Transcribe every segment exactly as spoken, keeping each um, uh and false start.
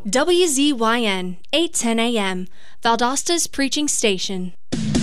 W Z Y N, eight ten A M, Valdosta's preaching station.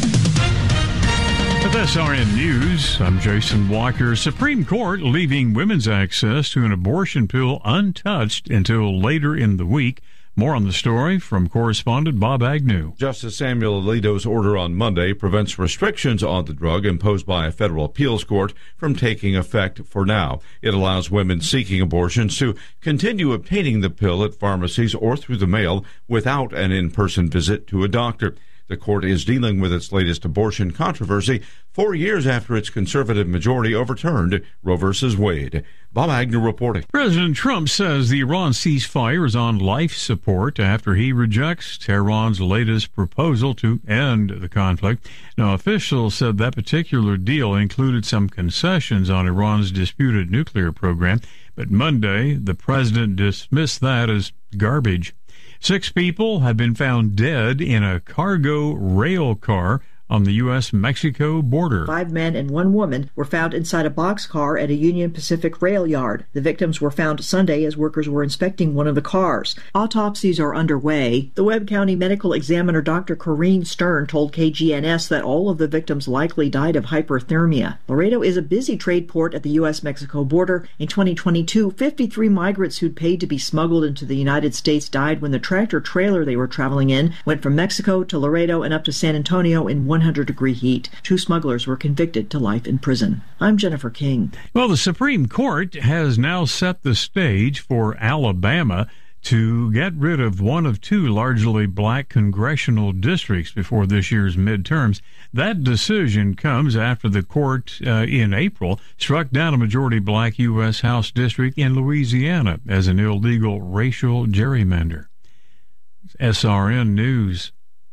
With S R N News, I'm Jason Walker. Supreme Court leaving women's access to an abortion pill untouched until later in the week. More on the story from correspondent Bob Agnew. Justice Samuel Alito's order on Monday prevents restrictions on the drug imposed by a federal appeals court from taking effect for now. It allows women seeking abortions to continue obtaining the pill at pharmacies or through the mail without an in-person visit to a doctor. The court is dealing with its latest abortion controversy four years after its conservative majority overturned Roe v. Wade. Bob Agnew reporting. President Trump says the Iran ceasefire is on life support after he rejects Tehran's latest proposal to end the conflict. Now, officials said that particular deal included some concessions on Iran's disputed nuclear program, but Monday the president dismissed that as garbage. Six people have been found dead in a cargo rail car on the U S Mexico border. Five men and one woman were found inside a boxcar at a Union Pacific rail yard. The victims were found Sunday as workers were inspecting one of the cars. Autopsies are underway. The Webb County Medical Examiner Doctor Corrine Stern told K G N S that all of the victims likely died of hyperthermia. Laredo is a busy trade port at the U S Mexico border. In twenty twenty-two, fifty-three migrants who'd paid to be smuggled into the United States died when the tractor trailer they were traveling in went from Mexico to Laredo and up to San Antonio in one hundred degree heat. Two smugglers were convicted to life in prison. I'm Jennifer King. Well, the Supreme Court has now set the stage for Alabama to get rid of one of two largely black congressional districts before this year's midterms. That decision comes after the court uh, in April struck down a majority black U S House district in Louisiana as an illegal racial gerrymander. S R N News.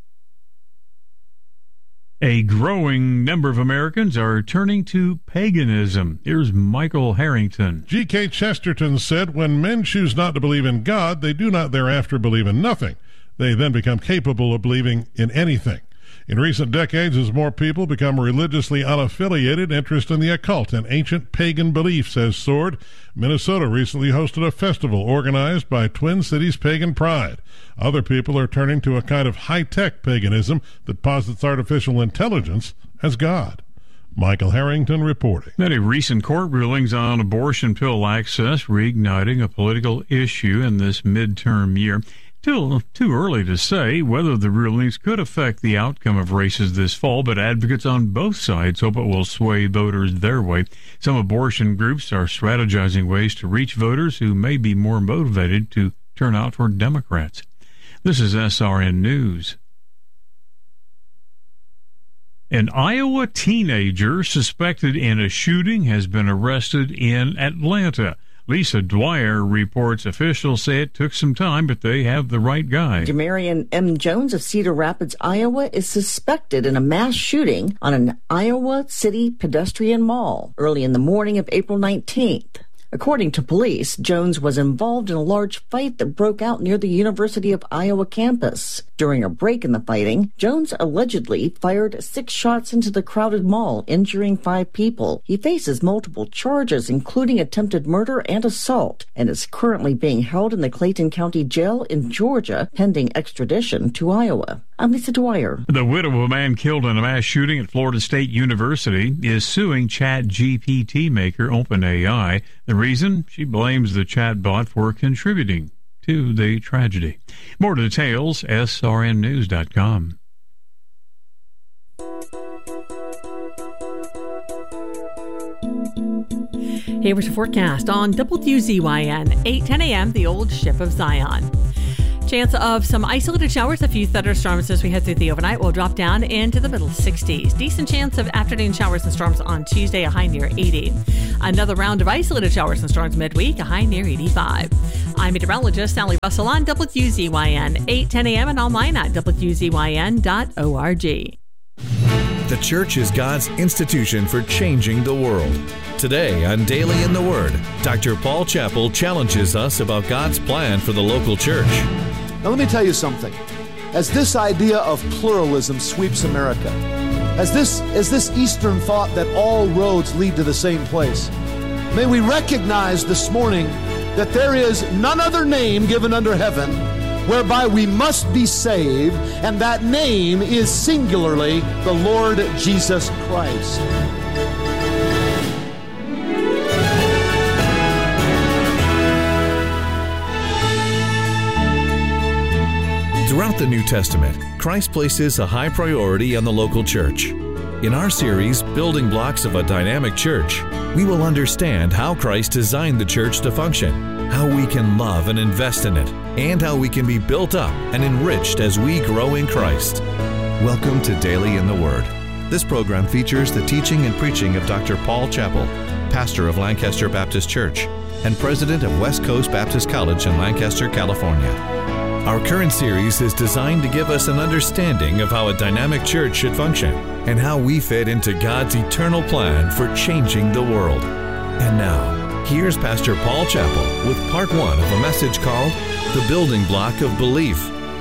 A growing number of Americans are turning to paganism. Here's Michael Harrington. G K Chesterton said, "When men choose not to believe in God, they do not thereafter believe in nothing. They then become capable of believing in anything." In recent decades, as more people become religiously unaffiliated, interest in the occult and ancient pagan beliefs has soared. Minnesota recently hosted a festival organized by Twin Cities Pagan Pride. Other people are turning to a kind of high-tech paganism that posits artificial intelligence as God. Michael Harrington reporting. Many recent court rulings on abortion pill access reigniting a political issue in this midterm year. Still too early to say whether the rulings could affect the outcome of races this fall, but advocates on both sides hope it will sway voters their way. Some abortion groups are strategizing ways to reach voters who may be more motivated to turn out for Democrats. This is S R N News. An Iowa teenager suspected in a shooting has been arrested in Atlanta. Lisa Dwyer reports officials say it took some time, but they have the right guy. Demarion M. Jones of Cedar Rapids, Iowa, is suspected in a mass shooting on an Iowa City pedestrian mall early in the morning of April nineteenth. According to police, Jones was involved in a large fight that broke out near the University of Iowa campus. During a break in the fighting, Jones allegedly fired six shots into the crowded mall, injuring five people. He faces multiple charges, including attempted murder and assault, and is currently being held in the Clayton County Jail in Georgia, pending extradition to Iowa. I'm Lisa Dwyer. The widow of a man killed in a mass shooting at Florida State University is suing Chat G P T maker OpenAI. The reason? She blames the chatbot for contributing to the tragedy. More details, S R N news dot com. Here is your forecast on W Z Y N, eight ten a.m., the old ship of Zion. Chance of some isolated showers, a few thunderstorms as we head through the overnight will drop down into the middle sixties. Decent chance of afternoon showers and storms on Tuesday, a high near eighty. Another round of isolated showers and storms midweek, a high near eighty-five. I'm meteorologist Sally Russell on W Z Y N, eight ten a.m. and online at W Z Y N dot org. The church is God's institution for changing the world. Today on Daily in the Word, Doctor Paul Chappell challenges us about God's plan for the local church. Now let me tell you something. As this idea of pluralism sweeps America, as this, as this Eastern thought that all roads lead to the same place, may we recognize this morning that there is none other name given under heaven whereby we must be saved, and that name is singularly the Lord Jesus Christ. Throughout the New Testament, Christ places a high priority on the local church. In our series, Building Blocks of a Dynamic Church, we will understand how Christ designed the church to function, how we can love and invest in it, and how we can be built up and enriched as we grow in Christ. Welcome to Daily in the Word. This program features the teaching and preaching of Doctor Paul Chappell, pastor of Lancaster Baptist Church and president of West Coast Baptist College in Lancaster, California. Our current series is designed to give us an understanding of how a dynamic church should function and how we fit into God's eternal plan for changing the world. And now, here's Pastor Paul Chappell with part one of a message called The Building Block of Belief.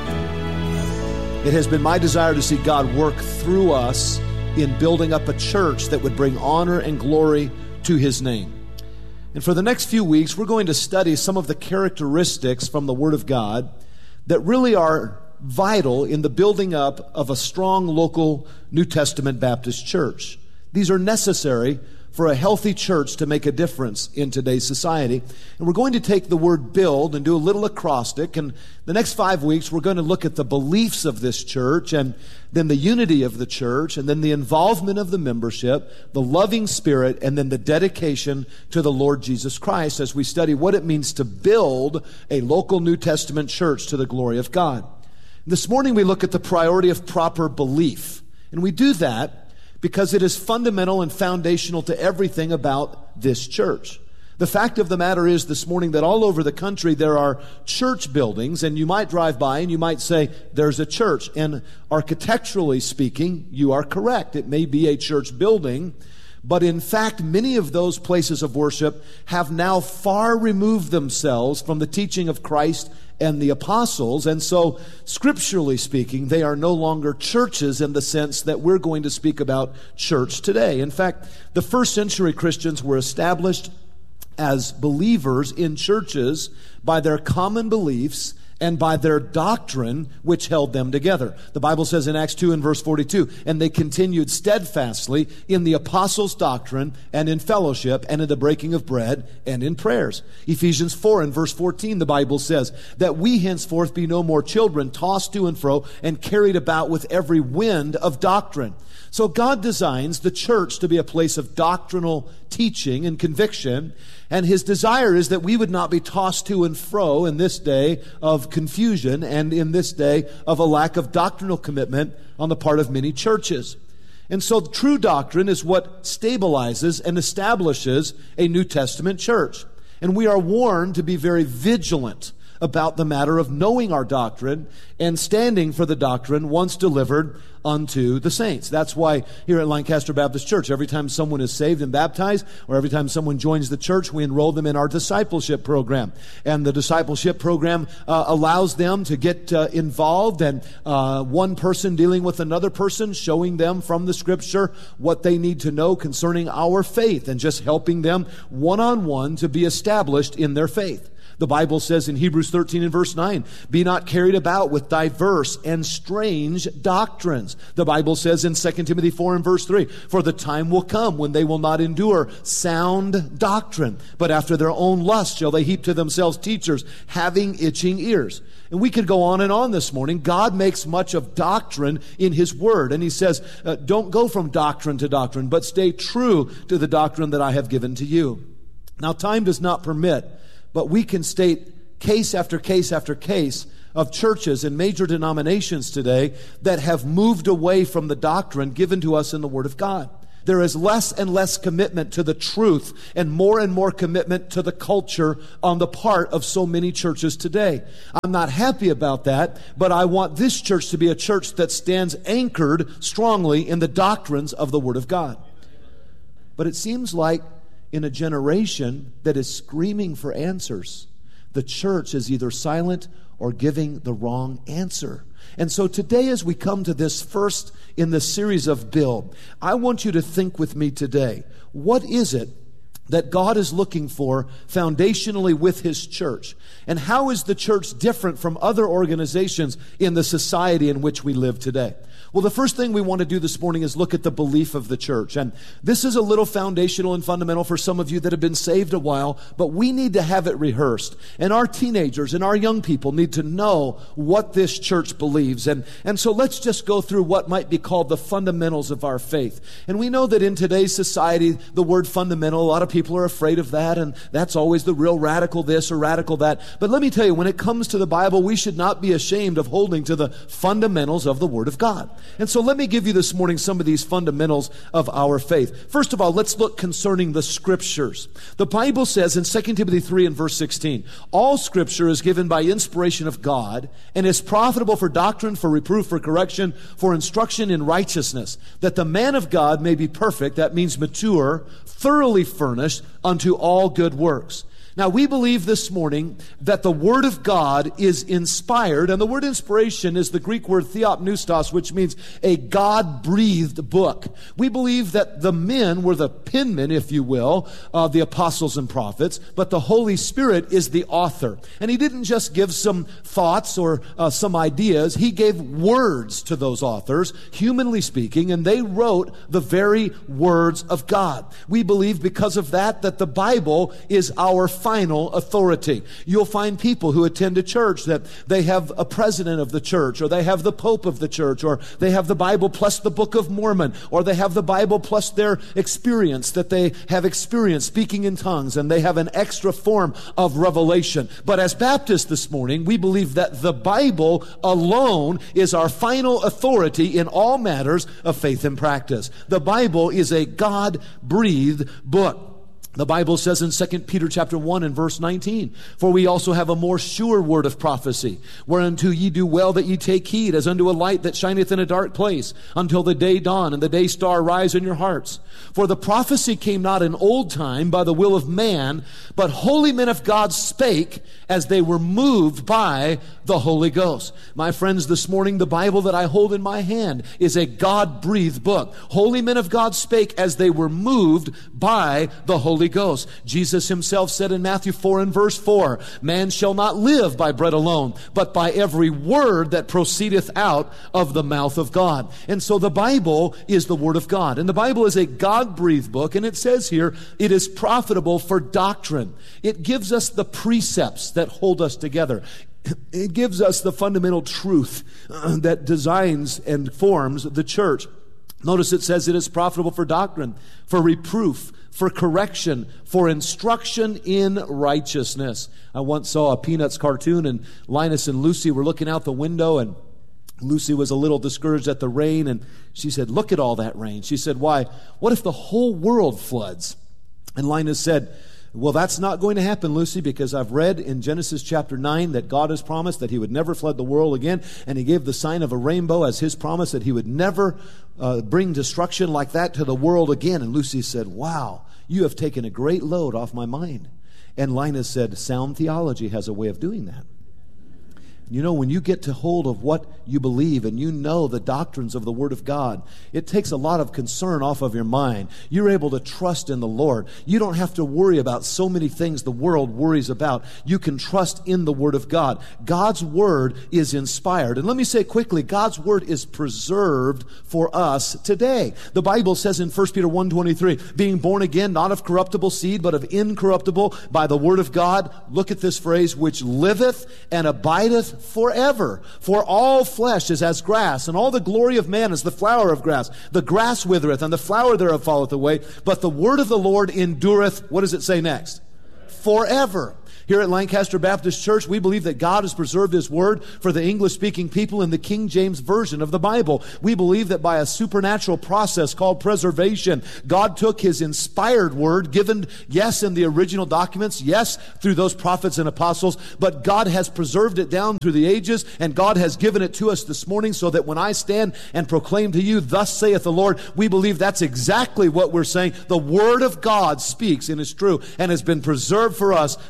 It has been my desire to see God work through us in building up a church that would bring honor and glory to His name. And for the next few weeks, we're going to study some of the characteristics from the Word of God that really are vital in the building up of a strong local New Testament Baptist church. These are necessary for a healthy church to make a difference in today's society. And we're going to take the word build and do a little acrostic. And the next five weeks, we're going to look at the beliefs of this church, and then the unity of the church, and then the involvement of the membership, the loving spirit, and then the dedication to the Lord Jesus Christ as we study what it means to build a local New Testament church to the glory of God. This morning, we look at the priority of proper belief. And we do that because it is fundamental and foundational to everything about this church. The fact of the matter is this morning that all over the country there are church buildings, and you might drive by and you might say, there's a church. And architecturally speaking, you are correct. It may be a church building, but in fact, many of those places of worship have now far removed themselves from the teaching of Christ and the apostles, and so scripturally speaking, they are no longer churches in the sense that we're going to speak about church today. In fact, the first century Christians were established as believers in churches by their common beliefs and by their doctrine, which held them together. The Bible says in Acts two and verse forty-two, and they continued steadfastly in the apostles' doctrine and in fellowship and in the breaking of bread and in prayers. Ephesians four and verse fourteen, the Bible says that we henceforth be no more children, tossed to and fro and carried about with every wind of doctrine. So God designs the church to be a place of doctrinal teaching and conviction, and His desire is that we would not be tossed to and fro in this day of confusion and in this day of a lack of doctrinal commitment on the part of many churches. And so true doctrine is what stabilizes and establishes a New Testament church. And we are warned to be very vigilant about the matter of knowing our doctrine and standing for the doctrine once delivered unto the saints. That's why here at Lancaster Baptist Church, every time someone is saved and baptized, or every time someone joins the church, we enroll them in our discipleship program. And the discipleship program uh, allows them to get uh, involved, and uh, one person dealing with another person, showing them from the Scripture what they need to know concerning our faith, and just helping them one-on-one to be established in their faith. The Bible says in Hebrews thirteen and verse nine, be not carried about with diverse and strange doctrines. The Bible says in Second Timothy four and verse three, for the time will come when they will not endure sound doctrine, but after their own lust shall they heap to themselves teachers having itching ears. And we could go on and on this morning. God makes much of doctrine in His Word, and He says, uh, don't go from doctrine to doctrine, but stay true to the doctrine that I have given to you. Now, time does not permit, but we can state case after case after case of churches and major denominations today that have moved away from the doctrine given to us in the Word of God. There is less and less commitment to the truth and more and more commitment to the culture on the part of so many churches today. I'm not happy about that, but I want this church to be a church that stands anchored strongly in the doctrines of the Word of God. But it seems like in a generation that is screaming for answers, the church is either silent or giving the wrong answer. And so today, as we come to this first in the series of Build, I want you to think with me today, what is it that God is looking for foundationally with His church. And how is the church different from other organizations in the society in which we live today? Well, the first thing we want to do this morning is look at the belief of the church. And this is a little foundational and fundamental for some of you that have been saved a while, but we need to have it rehearsed. And our teenagers and our young people need to know what this church believes. And, and so let's just go through what might be called the fundamentals of our faith. And we know that in today's society, the word fundamental, a lot of people are afraid of that, and that's always the real radical this or radical that. But let me tell you, when it comes to the Bible, we should not be ashamed of holding to the fundamentals of the Word of God. And so let me give you this morning some of these fundamentals of our faith. First of all, let's look concerning the Scriptures. The Bible says in Second Timothy three and verse sixteen, all Scripture is given by inspiration of God and is profitable for doctrine, for reproof, for correction, for instruction in righteousness, that the man of God may be perfect, that means mature, thoroughly furnished unto all good works. Now, we believe this morning that the Word of God is inspired, and the word inspiration is the Greek word theopneustos, which means a God-breathed book. We believe that the men were the penmen, if you will, of the apostles and prophets, but the Holy Spirit is the author. And He didn't just give some thoughts or uh, some ideas. He gave words to those authors, humanly speaking, and they wrote the very words of God. We believe because of that, that the Bible is our final authority. You'll find people who attend a church that they have a president of the church, or they have the Pope of the church, or they have the Bible plus the Book of Mormon, or they have the Bible plus their experience that they have experienced speaking in tongues, and they have an extra form of revelation. But as Baptists this morning, we believe that the Bible alone is our final authority in all matters of faith and practice. The Bible is a God-breathed book. The Bible says in Second Peter chapter one and verse nineteen, for we also have a more sure word of prophecy, whereunto ye do well that ye take heed, as unto a light that shineth in a dark place, until the day dawn and the day star rise in your hearts. For the prophecy came not in old time by the will of man, but holy men of God spake as they were moved by the Holy Ghost. My friends, this morning the Bible that I hold in my hand is a God-breathed book. Holy men of God spake as they were moved by the Holy Ghost. Jesus Himself said in Matthew four and verse four, man shall not live by bread alone, but by every word that proceedeth out of the mouth of God. And so the Bible is the Word of God. And the Bible is a God-breathed book, and it says here, it is profitable for doctrine. It gives us the precepts that hold us together. It gives us the fundamental truth uh, that designs and forms the church. Notice it says it is profitable for doctrine, for reproof, for correction, for instruction in righteousness. I once saw a Peanuts cartoon, and Linus and Lucy were looking out the window, and Lucy was a little discouraged at the rain, and she said, look at all that rain. She said, why? What if the whole world floods? And Linus said, well, that's not going to happen, Lucy, because I've read in Genesis chapter nine that God has promised that He would never flood the world again, and He gave the sign of a rainbow as His promise that He would never uh, bring destruction like that to the world again. And Lucy said, wow, you have taken a great load off my mind. And Linus said, sound theology has a way of doing that. You know, when you get to hold of what you believe and you know the doctrines of the Word of God, it takes a lot of concern off of your mind. You're able to trust in the Lord. You don't have to worry about so many things the world worries about. You can trust in the Word of God. God's Word is inspired. And let me say quickly, God's Word is preserved for us today. The Bible says in First Peter one twenty-three, being born again, not of corruptible seed, but of incorruptible, by the Word of God. Look at this phrase, which liveth and abideth forever. For all flesh is as grass, and all the glory of man is the flower of grass. The grass withereth, and the flower thereof falleth away, but the word of the Lord endureth, what does it say next? Forever. Here at Lancaster Baptist Church, we believe that God has preserved His Word for the English-speaking people in the King James Version of the Bible. We believe that by a supernatural process called preservation, God took His inspired Word, given, yes, in the original documents, yes, through those prophets and apostles, but God has preserved it down through the ages, and God has given it to us this morning so that when I stand and proclaim to you, thus saith the Lord, we believe that's exactly what we're saying. The Word of God speaks and is true and has been preserved for us still today.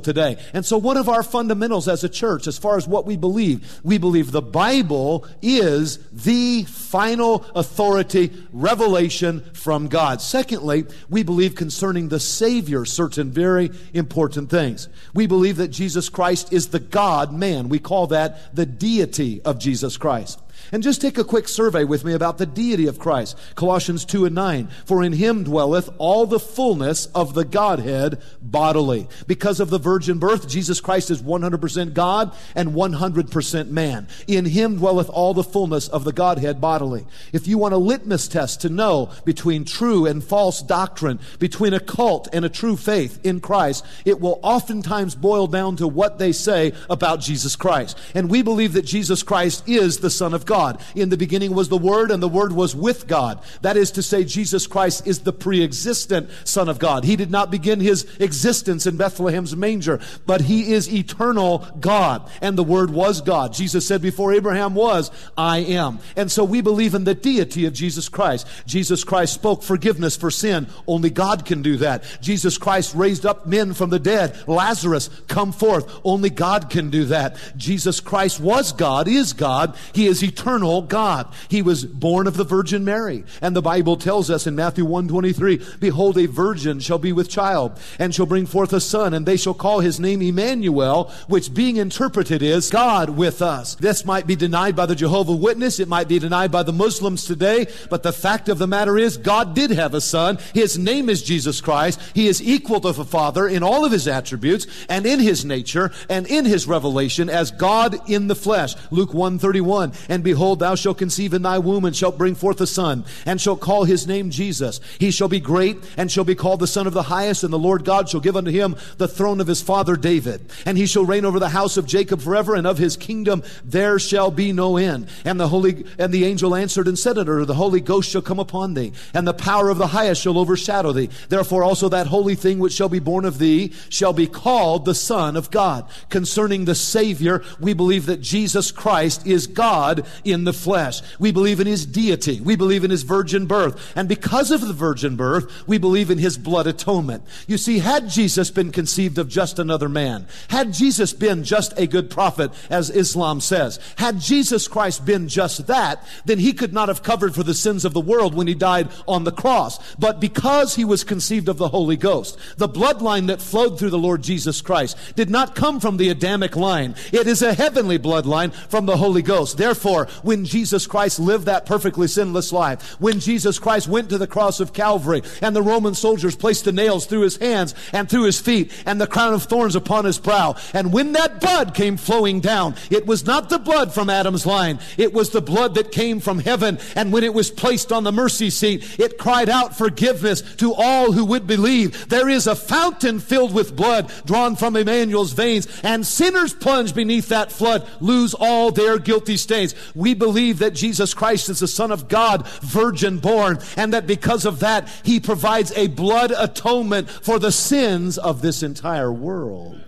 today. And so one of our fundamentals as a church, as far as what we believe, we believe the Bible is the final authority, revelation from God. Secondly, we believe concerning the Savior certain very important things. We believe that Jesus Christ is the God-man. We call that the deity of Jesus Christ. And just take a quick survey with me about the deity of Christ. Colossians two and nine. For in him dwelleth all the fullness of the Godhead bodily. Because of the virgin birth, Jesus Christ is one hundred percent God and one hundred percent man. In him dwelleth all the fullness of the Godhead bodily. If you want a litmus test to know between true and false doctrine, between a cult and a true faith in Christ, it will oftentimes boil down to what they say about Jesus Christ. And we believe that Jesus Christ is the Son of God. In the beginning was the Word, and the Word was with God. That is to say, Jesus Christ is the pre-existent Son of God. He did not begin his existence in Bethlehem's manger, but he is eternal God, and the Word was God. Jesus said, before Abraham was, I am. And so we believe in the deity of Jesus Christ. Jesus Christ spoke forgiveness for sin. Only God can do that. Jesus Christ raised up men from the dead. Lazarus, come forth. Only God can do that. Jesus Christ was God, is God. He is eternal. Eternal God. He was born of the Virgin Mary. And the Bible tells us in Matthew one twenty-three, behold, a virgin shall be with child, and shall bring forth a son, and they shall call his name Emmanuel, which being interpreted is God with us. This might be denied by the Jehovah's Witness. It might be denied by the Muslims today. But the fact of the matter is, God did have a son. His name is Jesus Christ. He is equal to the Father in all of his attributes, and in his nature, and in his revelation as God in the flesh. Luke one thirty-one, and behold, thou shalt conceive in thy womb, and shalt bring forth a son, and shalt call his name Jesus. He shall be great, and shall be called the Son of the Highest, and the Lord God shall give unto him the throne of his father David. And he shall reign over the house of Jacob forever, and of his kingdom there shall be no end. And the holy and the angel answered and said unto her, the Holy Ghost shall come upon thee, and the power of the Highest shall overshadow thee. Therefore also that holy thing which shall be born of thee shall be called the Son of God. Concerning the Savior, we believe that Jesus Christ is God in the flesh. We believe in his deity. We believe in his virgin birth. And because of the virgin birth, we believe in his blood atonement. You see, had Jesus been conceived of just another man, had Jesus been just a good prophet, as Islam says, had Jesus Christ been just that, then he could not have covered for the sins of the world when he died on the cross. But because he was conceived of the Holy Ghost, the bloodline that flowed through the Lord Jesus Christ did not come from the Adamic line. It is a heavenly bloodline from the Holy Ghost. Therefore, when Jesus Christ lived that perfectly sinless life, when Jesus Christ went to the cross of Calvary, and the Roman soldiers placed the nails through his hands and through his feet, and the crown of thorns upon his brow, and when that blood came flowing down, it was not the blood from Adam's line, it was the blood that came from heaven. And when it was placed on the mercy seat, it cried out forgiveness to all who would believe. There is a fountain filled with blood drawn from Emmanuel's veins, and sinners plunged beneath that flood lose all their guilty stains. We believe that Jesus Christ is the Son of God, virgin born, and that because of that, he provides a blood atonement for the sins of this entire world.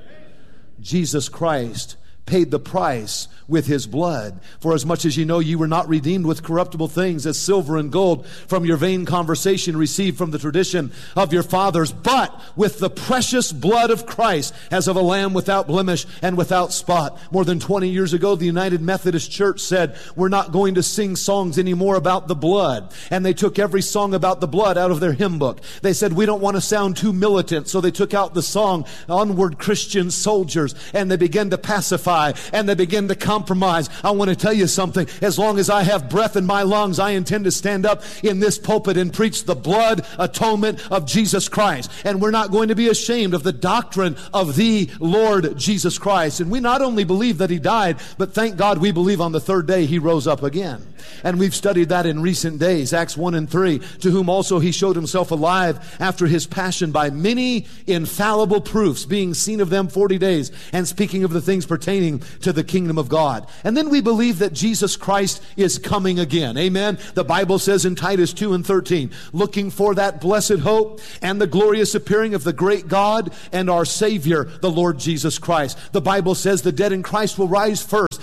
Jesus Christ paid the price with his blood. For as much as you know, you were not redeemed with corruptible things as silver and gold from your vain conversation received from the tradition of your fathers, but with the precious blood of Christ, as of a lamb without blemish and without spot. More than twenty years ago, the United Methodist Church said, we're not going to sing songs anymore about the blood. And they took every song about the blood out of their hymn book. They said, we don't want to sound too militant, so they took out the song, Onward Christian Soldiers, and they began to pacify, and they began to compromise. I want to tell you something. As long as I have breath in my lungs, I intend to stand up in this pulpit and preach the blood atonement of Jesus Christ. And we're not going to be ashamed of the doctrine of the Lord Jesus Christ. And we not only believe that he died, but thank God we believe on the third day he rose up again. And we've studied that in recent days, Acts one and three, to whom also he showed himself alive after his passion by many infallible proofs, being seen of them forty days, and speaking of the things pertaining to the kingdom of God. And then we believe that Jesus Christ is coming again. Amen. The Bible says in Titus two and thirteen, looking for that blessed hope and the glorious appearing of the great God and our Savior, the Lord Jesus Christ. The Bible says the dead in Christ will rise first,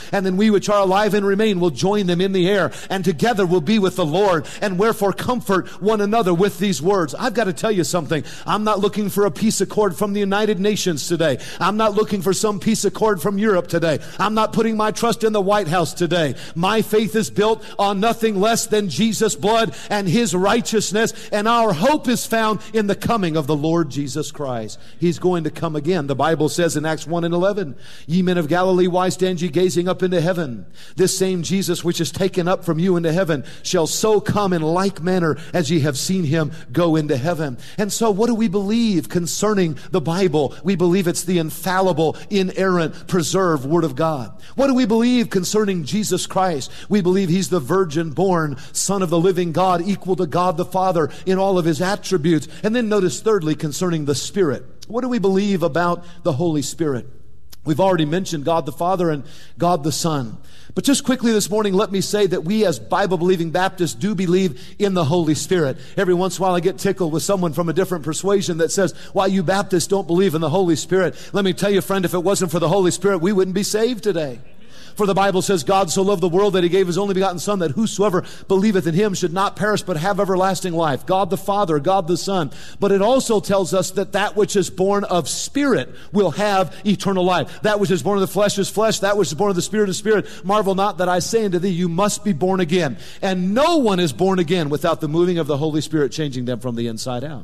and then we which are alive and remain will join them in the air, and together will be with the Lord. And wherefore comfort one another with these words. I've got to tell you something. I'm not looking for a peace accord from the United Nations today. I'm not looking for some peace accord from Europe today. I'm not putting my trust in the White House today. My faith is built on nothing less than Jesus' blood and His righteousness, and our hope is found in the coming of the Lord Jesus Christ. He's going to come again. The Bible says in Acts one and eleven, ye men of Galilee, why stand ye gazing up into heaven? This same Jesus which is taken up from you into heaven shall so come in like manner as ye have seen Him go into heaven. And so what do we believe concerning the Bible? We believe it's the infallible, inerrant, preserved Word of God. What do we believe concerning Jesus Christ? We believe He's the virgin-born Son of the living God, equal to God the Father in all of His attributes. And then notice thirdly, concerning the Spirit. What do we believe about the Holy Spirit? We've already mentioned God the Father and God the Son. But just quickly this morning, let me say that we as Bible-believing Baptists do believe in the Holy Spirit. Every once in a while I get tickled with someone from a different persuasion that says, why you Baptists don't believe in the Holy Spirit. Let me tell you, friend, if it wasn't for the Holy Spirit, we wouldn't be saved today. For the Bible says, God so loved the world that He gave His only begotten Son, that whosoever believeth in Him should not perish but have everlasting life. God the Father, God the Son. But it also tells us that that which is born of spirit will have eternal life. That which is born of the flesh is flesh. That which is born of the Spirit is spirit. Marvel not that I say unto thee, you must be born again. And no one is born again without the moving of the Holy Spirit changing them from the inside out.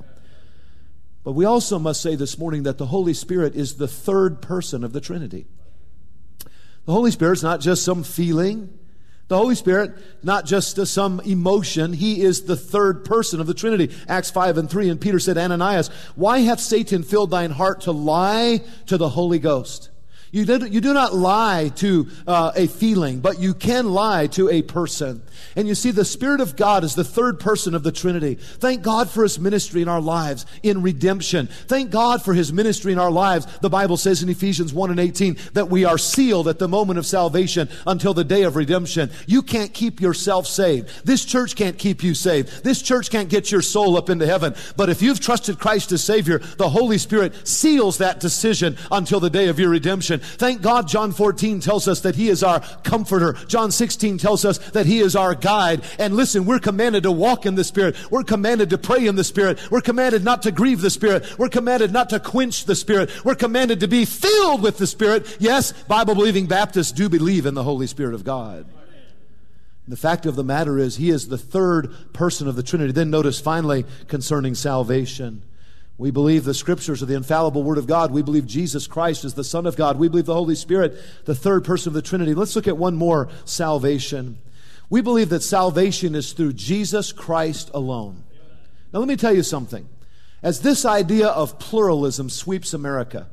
But we also must say this morning that the Holy Spirit is the third person of the Trinity. The Holy Spirit's not just some feeling. The Holy Spirit, not just uh, some emotion. He is the third person of the Trinity. Acts five and three, and Peter said, Ananias, why hath Satan filled thine heart to lie to the Holy Ghost? You do, you do not lie to uh, a feeling, but you can lie to a person. And you see, the Spirit of God is the third person of the Trinity. Thank God for His ministry in our lives in redemption. Thank God for His ministry in our lives. The Bible says in Ephesians one and eighteen that we are sealed at the moment of salvation until the day of redemption. You can't keep yourself saved. This church can't keep you saved. This church can't get your soul up into heaven. But if you've trusted Christ as Savior, the Holy Spirit seals that decision until the day of your redemption. Thank God John fourteen tells us that He is our comforter. John sixteen tells us that He is our guide. And listen, we're commanded to walk in the Spirit. We're commanded to pray in the Spirit. We're commanded not to grieve the Spirit. We're commanded not to quench the Spirit. We're commanded to be filled with the Spirit. Yes, Bible-believing Baptists do believe in the Holy Spirit of God. The fact of the matter is, He is the third person of the Trinity. Then notice finally concerning salvation. We believe the Scriptures are the infallible Word of God. We believe Jesus Christ is the Son of God. We believe the Holy Spirit, the third person of the Trinity. Let's look at one more, salvation. We believe that salvation is through Jesus Christ alone. Now let me tell you something. As this idea of pluralism sweeps America,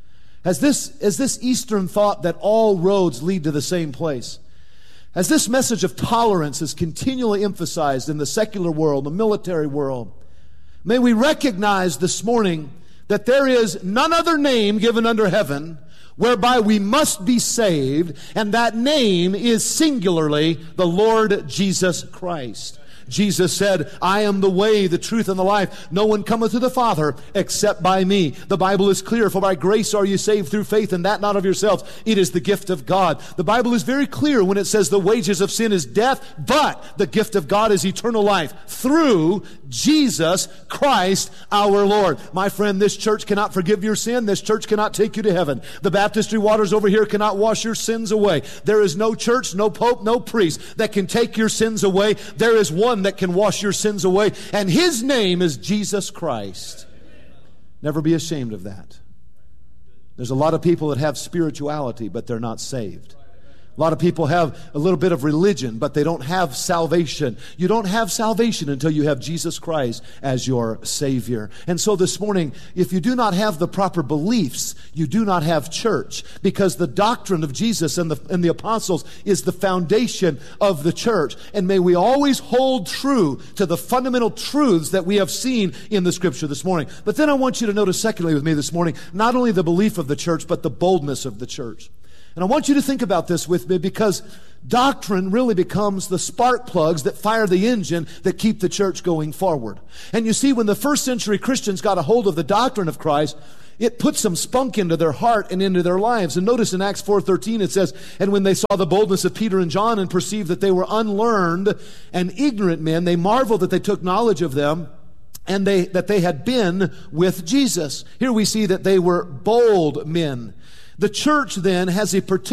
as this, as this Eastern thought that all roads lead to the same place, as this message of tolerance is continually emphasized in the secular world, the military world, may we recognize this morning that there is none other name given under heaven whereby we must be saved, and that name is singularly the Lord Jesus Christ. Jesus said, I am the way, the truth, and the life. No one cometh to the Father except by me. The Bible is clear, for by grace are you saved through faith, and that not of yourselves. It is the gift of God. The Bible is very clear when it says the wages of sin is death, but the gift of God is eternal life through Jesus Christ our Lord. My friend, this church cannot forgive your sin. This church cannot take you to heaven. The baptistry waters over here cannot wash your sins away. There is no church, no pope, no priest that can take your sins away. There is one that can wash your sins away, and His name is Jesus Christ. Never be ashamed of that. There's a lot of people that have spirituality, but they're not saved. A lot of people have a little bit of religion, but they don't have salvation. You don't have salvation until you have Jesus Christ as your Savior. And so this morning, if you do not have the proper beliefs, you do not have church, because the doctrine of Jesus and the, and the apostles is the foundation of the church. And may we always hold true to the fundamental truths that we have seen in the Scripture this morning. But then I want you to notice, secondly, with me this morning, not only the belief of the church, but the boldness of the church. And I want you to think about this with me, because doctrine really becomes the spark plugs that fire the engine that keep the church going forward. And you see, when the first century Christians got a hold of the doctrine of Christ, It puts some spunk into their heart and into their lives. And notice in Acts four thirteen it says, "And when they saw the boldness of Peter and John and perceived that they were unlearned and ignorant men, they marveled that they took knowledge of them, and they that they had been with Jesus." Here we see that they were bold men. The church then has a particular